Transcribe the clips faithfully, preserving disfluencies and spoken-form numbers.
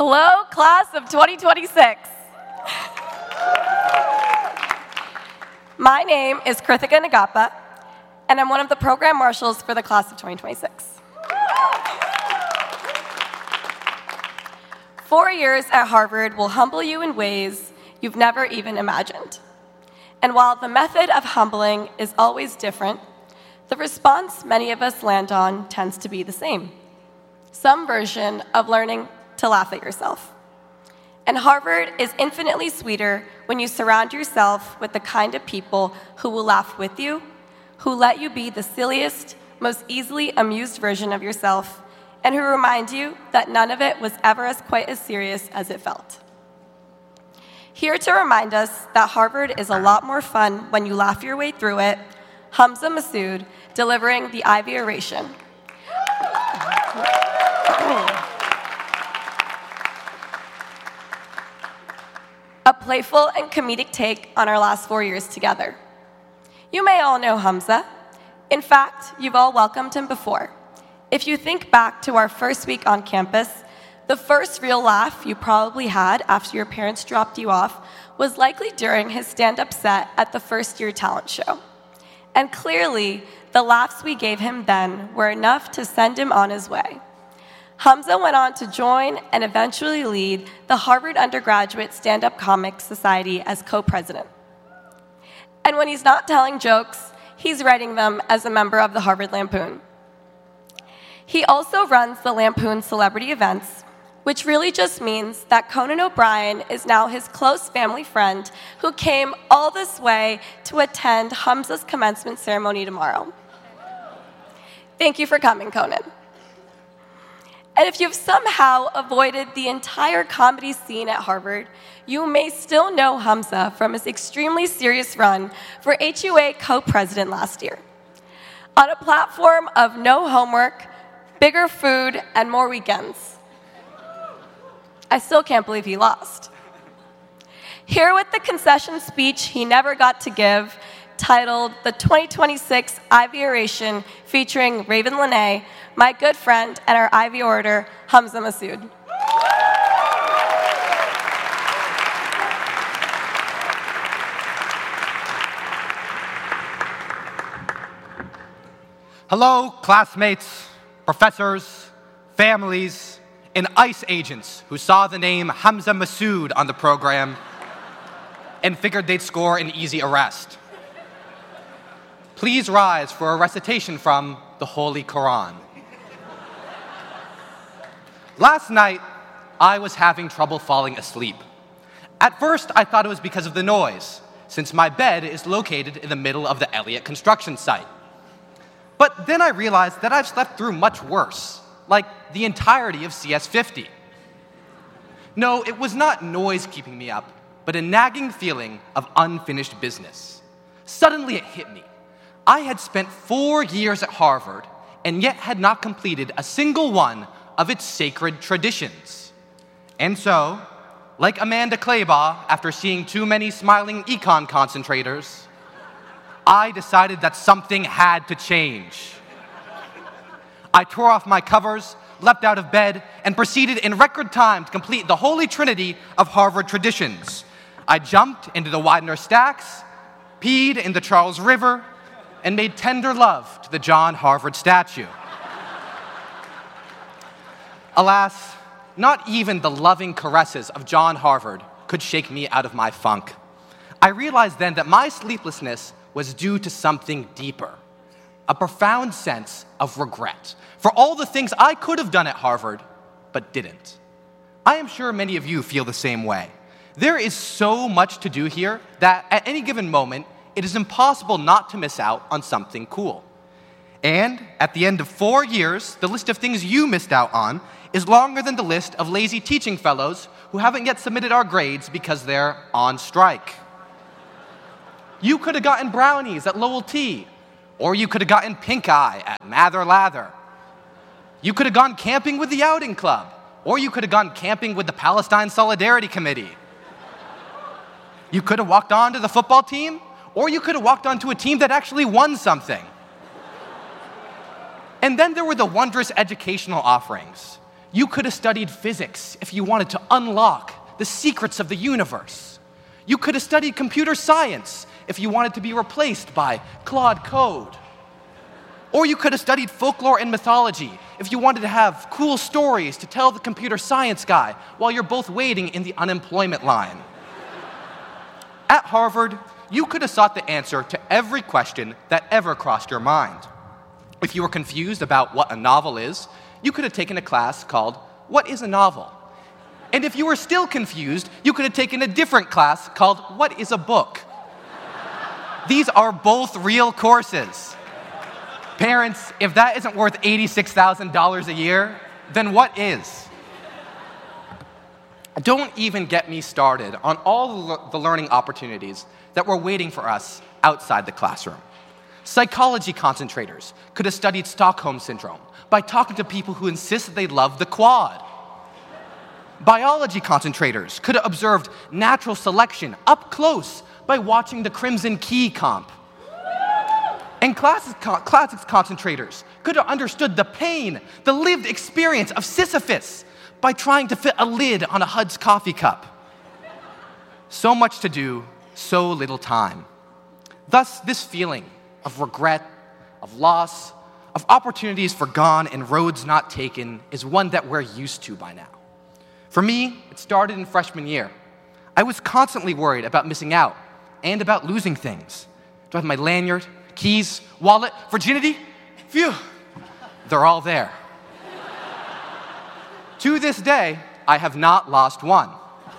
Hello, class of twenty twenty-six. My name is Krithika Nagappa, and I'm one of the program marshals for the class of twenty twenty-six. Four years at Harvard will humble you in ways you've never even imagined. And while the method of humbling is always different, the response many of us land on tends to be the same. Some version of learning to laugh at yourself. And Harvard is infinitely sweeter when you surround yourself with the kind of people who will laugh with you, who let you be the silliest, most easily amused version of yourself, and who remind you that none of it was ever as quite as serious as it felt. Here to remind us that Harvard is a lot more fun when you laugh your way through it, Hamza Masood, delivering the Ivy Oration. A playful and comedic take on our last four years together. You may all know Hamza. In fact, you've all welcomed him before. If you think back to our first week on campus, the first real laugh you probably had after your parents dropped you off was likely during his stand-up set at the first-year talent show. And clearly, the laughs we gave him then were enough to send him on his way. Hamza went on to join and eventually lead the Harvard Undergraduate Stand-Up Comics Society as co-president. And when he's not telling jokes, he's writing them as a member of the Harvard Lampoon. He also runs the Lampoon Celebrity Events, which really just means that Conan O'Brien is now his close family friend who came all this way to attend Hamza's commencement ceremony tomorrow. Thank you for coming, Conan. And if you've somehow avoided the entire comedy scene at Harvard, you may still know Hamza from his extremely serious run for H U A co-president last year. On a platform of no homework, bigger food, and more weekends. I still can't believe he lost. Here with the concession speech he never got to give, titled the twenty twenty-six Ivy Oration, featuring Raven Lene, my good friend and our Ivy orator, Hamza Masood. Hello, classmates, professors, families, and ICE agents who saw the name Hamza Masood on the program and figured they'd score an easy arrest. Please rise for a recitation from the Holy Quran. Last night, I was having trouble falling asleep. At first, I thought it was because of the noise, since my bed is located in the middle of the Elliott construction site. But then I realized that I've slept through much worse, like the entirety of C S fifty. No, it was not noise keeping me up, but a nagging feeling of unfinished business. Suddenly it hit me. I had spent four years at Harvard and yet had not completed a single one of its sacred traditions. And so, like Amanda Claybaugh after seeing too many smiling econ concentrators, I decided that something had to change. I tore off my covers, leapt out of bed, and proceeded in record time to complete the holy trinity of Harvard traditions. I jumped into the Widener stacks, peed in the Charles River, and made tender love to the John Harvard statue. Alas, not even the loving caresses of John Harvard could shake me out of my funk. I realized then that my sleeplessness was due to something deeper, a profound sense of regret for all the things I could have done at Harvard, but didn't. I am sure many of you feel the same way. There is so much to do here that at any given moment, it is impossible not to miss out on something cool. And at the end of four years, the list of things you missed out on is longer than the list of lazy teaching fellows who haven't yet submitted our grades because they're on strike. You could have gotten brownies at Lowell T, or you could have gotten pink eye at Mather Lather. You could have gone camping with the Outing Club, or you could have gone camping with the Palestine Solidarity Committee. You could have walked on to the football team, or you could have walked onto a team that actually won something. And then there were the wondrous educational offerings. You could have studied physics if you wanted to unlock the secrets of the universe. You could have studied computer science if you wanted to be replaced by Claude Code. Or you could have studied folklore and mythology if you wanted to have cool stories to tell the computer science guy while you're both waiting in the unemployment line. At Harvard, you could have sought the answer to every question that ever crossed your mind. If you were confused about what a novel is, you could have taken a class called What is a Novel? And if you were still confused, you could have taken a different class called What is a Book? These are both real courses. Parents, if that isn't worth eighty-six thousand dollars a year, then what is? Don't even get me started on all the learning opportunities that were waiting for us outside the classroom. Psychology concentrators could have studied Stockholm Syndrome by talking to people who insist that they love the quad. Biology concentrators could have observed natural selection up close by watching the Crimson Key comp. And classics, classics concentrators could have understood the pain, the lived experience of Sisyphus by trying to fit a lid on a Hud's coffee cup. So much to do, so little time. Thus, this feeling of regret, of loss, of opportunities forgone and roads not taken is one that we're used to by now. For me, it started in freshman year. I was constantly worried about missing out and about losing things. Do I have my lanyard, keys, wallet, virginity? Phew, they're all there. To this day, I have not lost one.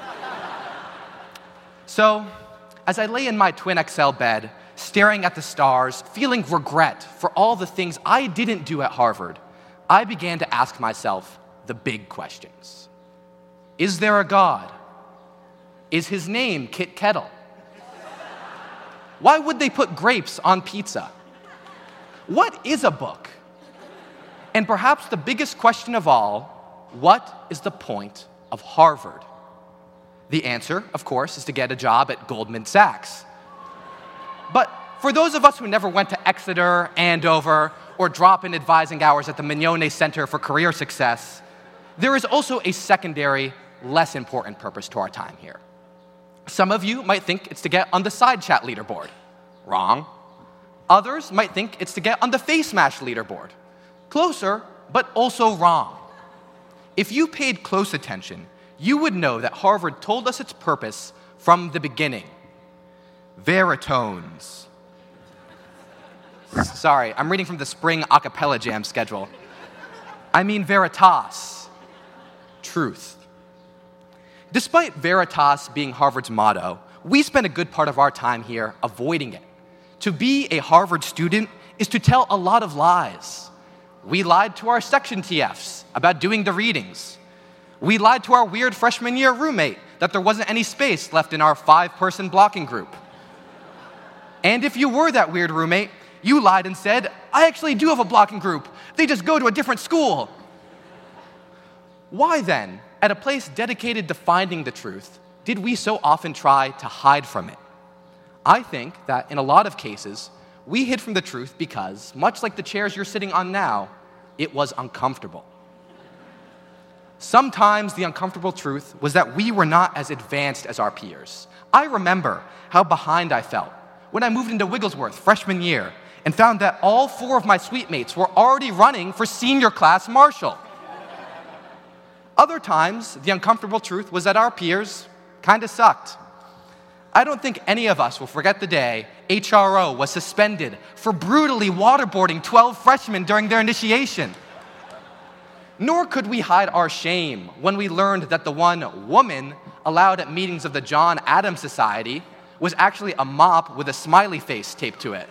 So, as I lay in my twin X L bed, staring at the stars, feeling regret for all the things I didn't do at Harvard, I began to ask myself the big questions. Is there a God? Is his name Kit Kettle? Why would they put grapes on pizza? What is a book? And perhaps the biggest question of all, what is the point of Harvard? The answer, of course, is to get a job at Goldman Sachs. But for those of us who never went to Exeter, Andover, or drop-in advising hours at the Mignone Center for Career Success, there is also a secondary, less important purpose to our time here. Some of you might think it's to get on the side chat leaderboard. Wrong. Others might think it's to get on the Face Mash leaderboard. Closer, but also wrong. If you paid close attention, you would know that Harvard told us its purpose from the beginning. Veritones. Sorry, I'm reading from the spring a cappella jam schedule. I mean veritas, truth. Despite veritas being Harvard's motto, we spend a good part of our time here avoiding it. To be a Harvard student is to tell a lot of lies. We lied to our section T Fs about doing the readings. We lied to our weird freshman year roommate that there wasn't any space left in our five-person blocking group. And if you were that weird roommate, you lied and said, I actually do have a blocking group. They just go to a different school. Why then, at a place dedicated to finding the truth, did we so often try to hide from it? I think that in a lot of cases, we hid from the truth because, much like the chairs you're sitting on now, it was uncomfortable. Sometimes the uncomfortable truth was that we were not as advanced as our peers. I remember how behind I felt when I moved into Wigglesworth freshman year and found that all four of my suite mates were already running for senior class marshal. Other times, the uncomfortable truth was that our peers kind of sucked. I don't think any of us will forget the day H R O was suspended for brutally waterboarding twelve freshmen during their initiation. Nor could we hide our shame when we learned that the one woman allowed at meetings of the John Adams Society was actually a mop with a smiley face taped to it.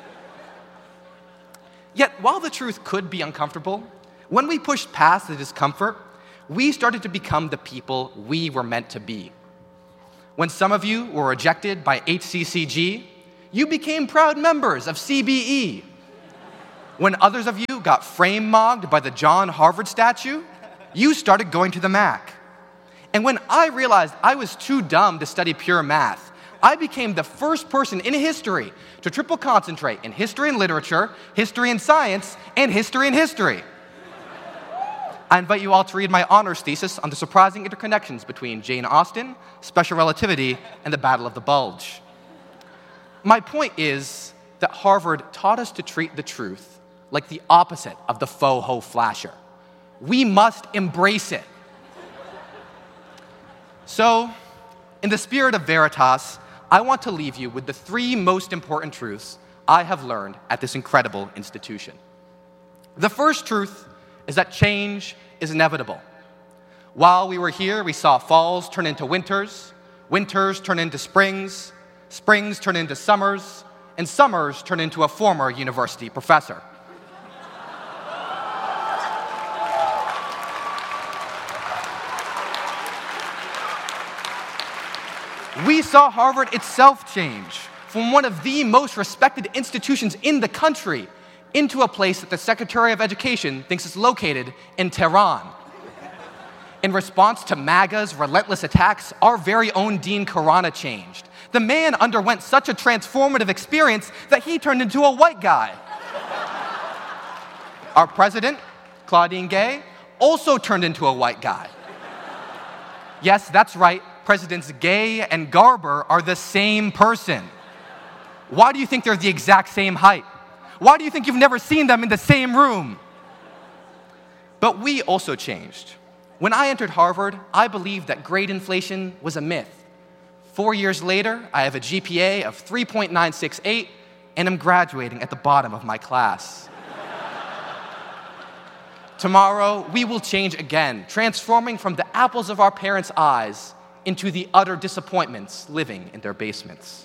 Yet, while the truth could be uncomfortable, when we pushed past the discomfort, we started to become the people we were meant to be. When some of you were rejected by H C C G, you became proud members of C B E. When others of you got frame-mogged by the John Harvard statue, you started going to the Mac. And when I realized I was too dumb to study pure math, I became the first person in history to triple concentrate in history and literature, history and science, and history and history. I invite you all to read my honors thesis on the surprising interconnections between Jane Austen, special relativity, and the Battle of the Bulge. My point is that Harvard taught us to treat the truth like the opposite of the faux-ho flasher. We must embrace it. So, in the spirit of Veritas, I want to leave you with the three most important truths I have learned at this incredible institution. The first truth is that change is inevitable. While we were here, we saw falls turn into winters, winters turn into springs, springs turn into summers, and summers turn into a former university professor. We saw Harvard itself change from one of the most respected institutions in the country into a place that the Secretary of Education thinks is located in Tehran. In response to MAGA's relentless attacks, our very own Dean Khurana changed. The man underwent such a transformative experience that he turned into a white guy. Our president, Claudine Gay, also turned into a white guy. Yes, that's right. Presidents Gay and Garber are the same person. Why do you think they're the exact same height? Why do you think you've never seen them in the same room? But we also changed. When I entered Harvard, I believed that grade inflation was a myth. Four years later, I have a G P A of three point nine six eight, and I'm graduating at the bottom of my class. Tomorrow, we will change again, transforming from the apples of our parents' eyes into the utter disappointments living in their basements.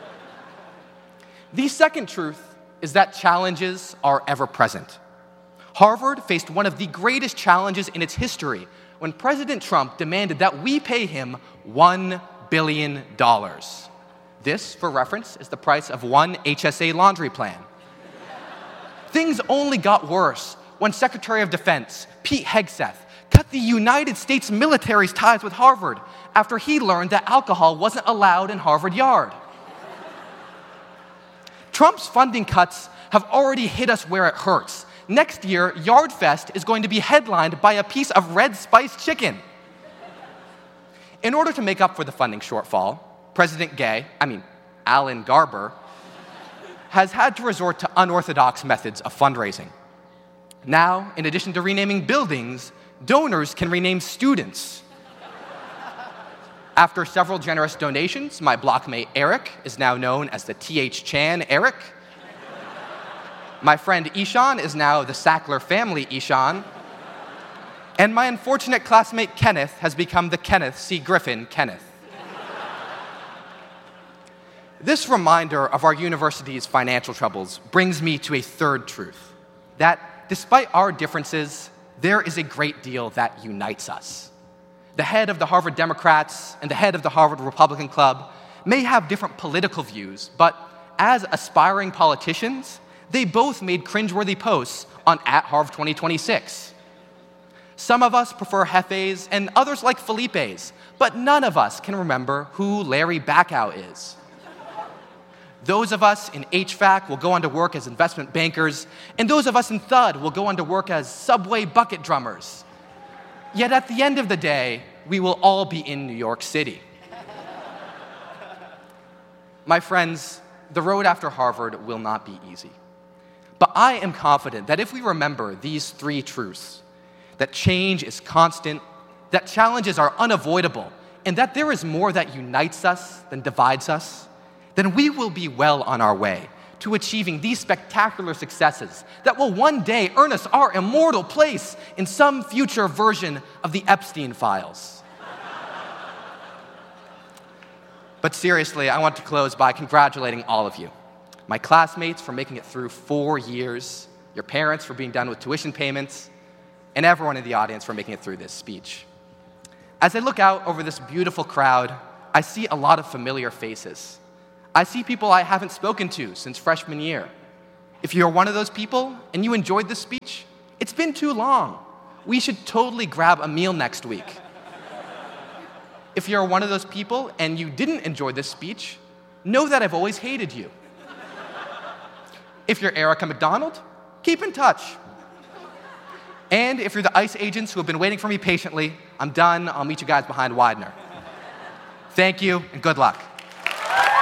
The second truth is that challenges are ever present. Harvard faced one of the greatest challenges in its history when President Trump demanded that we pay him one billion dollars. This, for reference, is the price of one H S A laundry plan. Things only got worse when Secretary of Defense Pete Hegseth cut the United States military's ties with Harvard after he learned that alcohol wasn't allowed in Harvard Yard. Trump's funding cuts have already hit us where it hurts. Next year, Yard Fest is going to be headlined by a piece of red spiced chicken. In order to make up for the funding shortfall, President Gay, I mean, Alan Garber, has had to resort to unorthodox methods of fundraising. Now, in addition to renaming buildings, donors can rename students. After several generous donations, my blockmate Eric is now known as the T H Chan Eric. My friend Ishan is now the Sackler family Ishan. And my unfortunate classmate Kenneth has become the Kenneth C. Griffin Kenneth. This reminder of our university's financial troubles brings me to a third truth, that despite our differences, there is a great deal that unites us. The head of the Harvard Democrats and the head of the Harvard Republican Club may have different political views, but as aspiring politicians, they both made cringeworthy posts on at Harvard twenty twenty-six. Some of us prefer Hefes and others like Felipe's, but none of us can remember who Larry Bacow is. Those of us in H V A C will go on to work as investment bankers, and those of us in Thud will go on to work as subway bucket drummers. Yet at the end of the day, we will all be in New York City. My friends, the road after Harvard will not be easy. But I am confident that if we remember these three truths, that change is constant, that challenges are unavoidable, and that there is more that unites us than divides us, then we will be well on our way to achieving these spectacular successes that will one day earn us our immortal place in some future version of the Epstein Files. But seriously, I want to close by congratulating all of you. My classmates for making it through four years, your parents for being done with tuition payments, and everyone in the audience for making it through this speech. As I look out over this beautiful crowd, I see a lot of familiar faces. I see people I haven't spoken to since freshman year. If you're one of those people and you enjoyed this speech, it's been too long. We should totally grab a meal next week. If you're one of those people and you didn't enjoy this speech, know that I've always hated you. If you're Erica McDonald, keep in touch. And if you're the ICE agents who have been waiting for me patiently, I'm done. I'll meet you guys behind Widener. Thank you, and good luck.